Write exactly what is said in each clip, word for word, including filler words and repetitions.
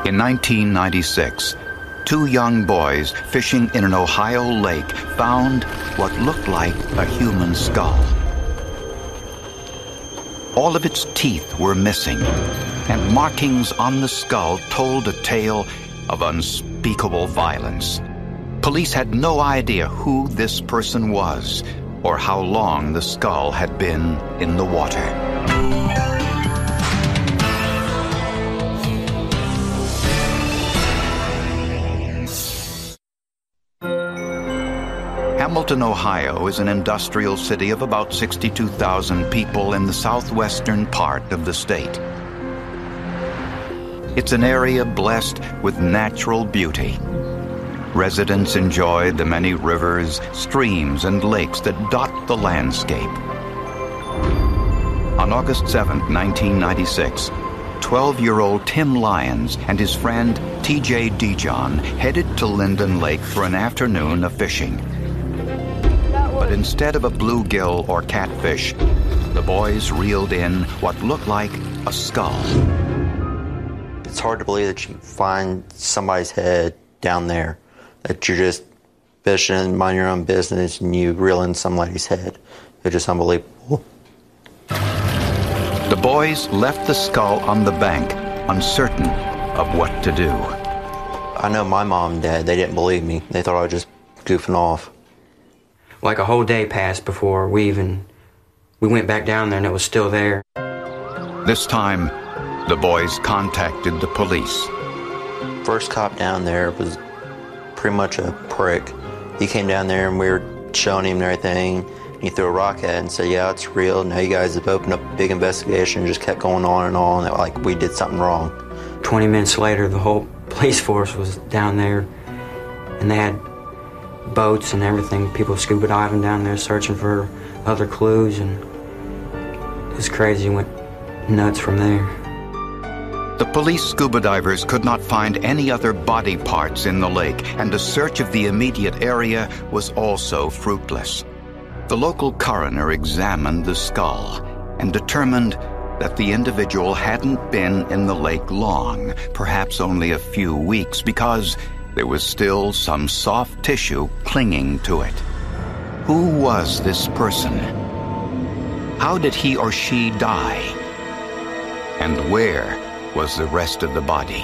In nineteen ninety-six, two young boys fishing in an Ohio lake found what looked like a human skull. All of its teeth were missing, and markings on the skull told a tale of unspeakable violence. Police had no idea who this person was or how long the skull had been in the water. Hamilton, Ohio is an industrial city of about sixty-two thousand people in the southwestern part of the state. It's an area blessed with natural beauty. Residents enjoy the many rivers, streams, and lakes that dot the landscape. On August seventh, nineteen ninety-six, twelve-year-old Tim Lyons and his friend T J Dijon headed to Linden Lake for an afternoon of fishing. But instead of a bluegill or catfish, the boys reeled in what looked like a skull. It's hard to believe that you find somebody's head down there, that you're just fishing, mind your own business, and you reel in somebody's head. It's just unbelievable. The boys left the skull on the bank, uncertain of what to do. I know my mom and dad, they didn't believe me. They thought I was just goofing off. Like a whole day passed before we even, we went back down there and it was still there. This time, the boys contacted the police. First cop down there was pretty much a prick. He came down there and we were showing him and everything. He threw a rock at it and said, yeah, it's real. Now you guys have opened up a big investigation and just kept going on and on like we did something wrong. twenty minutes later, the whole police force was down there and they had boats and everything, people scuba diving down there searching for other clues, and it was crazy. It went nuts from there. The police scuba divers could not find any other body parts in the lake, and a search of the immediate area was also fruitless. The local coroner examined the skull and determined that the individual hadn't been in the lake long, perhaps only a few weeks, because there was still some soft tissue clinging to it. Who was this person? How did he or she die? And where was the rest of the body?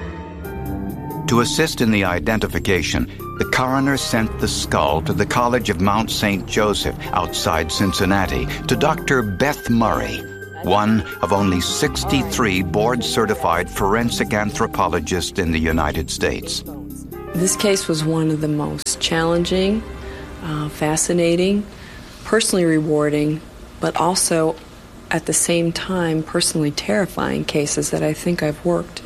To assist in the identification, the coroner sent the skull to the College of Mount Saint Joseph outside Cincinnati to Doctor Beth Murray, one of only sixty-three board-certified forensic anthropologists in the United States. This case was one of the most challenging, uh, fascinating, personally rewarding, but also at the same time personally terrifying cases that I think I've worked.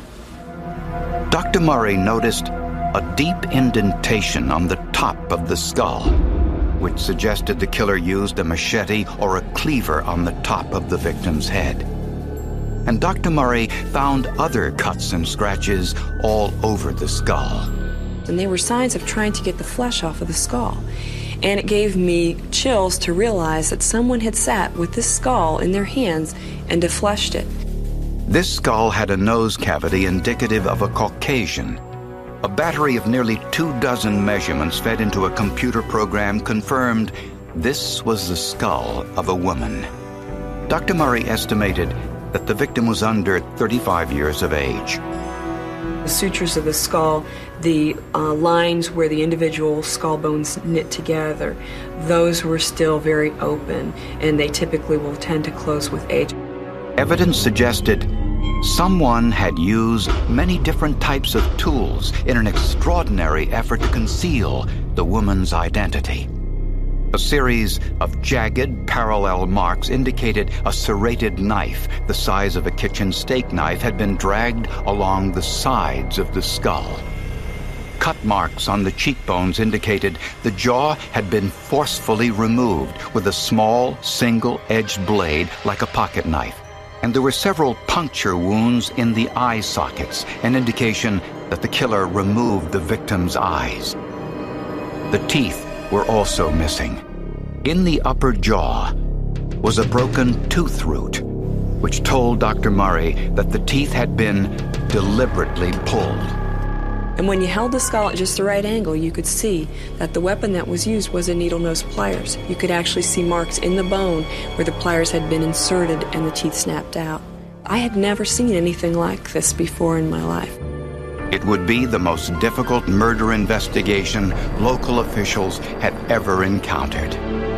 Doctor Murray noticed a deep indentation on the top of the skull, which suggested the killer used a machete or a cleaver on the top of the victim's head. And Doctor Murray found other cuts and scratches all over the skull. And they were signs of trying to get the flesh off of the skull. And it gave me chills to realize that someone had sat with this skull in their hands and defleshed it. This skull had a nose cavity indicative of a Caucasian. A battery of nearly two dozen measurements fed into a computer program confirmed this was the skull of a woman. Doctor Murray estimated that the victim was under thirty-five years of age. The sutures of the skull, the uh, lines where the individual skull bones knit together, those were still very open, and they typically will tend to close with age. Evidence suggested someone had used many different types of tools in an extraordinary effort to conceal the woman's identity. A series of jagged, parallel marks indicated a serrated knife the size of a kitchen steak knife had been dragged along the sides of the skull. Cut marks on the cheekbones indicated the jaw had been forcefully removed with a small, single-edged blade like a pocket knife. And there were several puncture wounds in the eye sockets, an indication that the killer removed the victim's eyes. The teeth were also missing. In the upper jaw was a broken tooth root, which told Doctor Murray that the teeth had been deliberately pulled. And when you held the skull at just the right angle, you could see that the weapon that was used was a needle-nose pliers. You could actually see marks in the bone where the pliers had been inserted and the teeth snapped out. I had never seen anything like this before in my life. It would be the most difficult murder investigation local officials had ever encountered.